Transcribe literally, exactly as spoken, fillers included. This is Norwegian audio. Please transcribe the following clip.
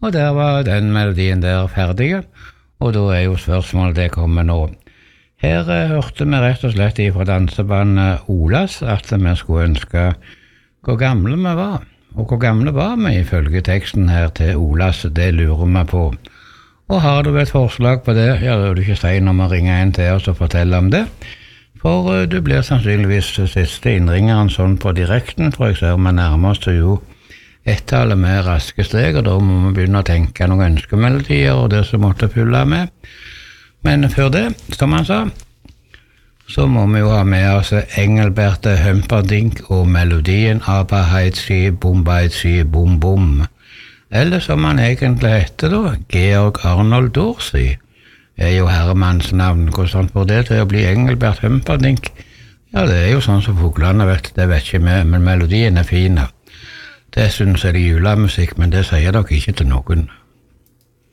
Og der var den melodien der ferdig, og da er jo spørsmålet det kommer nå. Her uh, hørte vi rett og slett fra dansebandet Olas at vi skulle ønske hvor gamle vi var. Og hvor gamle var vi ifølge teksten her til Olas, det lurer vi på. Og har du et forslag på det, ja, da vil du ikke si når vi ringer en til oss og forteller om det. For uh, du blir sannsynligvis siste innringeren sånn på direkten, for jeg ser vi nærmer oss til jo ett-tallet med raske steg, og da må vi begynne å tenke noen ønskemelodier og det som måtte fylle med. Men før det, som han sa, så må vi jo ha med oss Engelberte Humperdinck og melodien Abaheitsi Bombaitsi Bom Bom. Eller som han egentlig heter da, Georg Arnold Dorsey. Det er jo herremanns navn. Hvordan får det til å bli Engelbert Humperdinck? Ja, det er jo sånn som fuglene vet, det vet ikke vi, men melodien er fin. Det synes jeg er julemusikk, men det sier dere ikke til noen.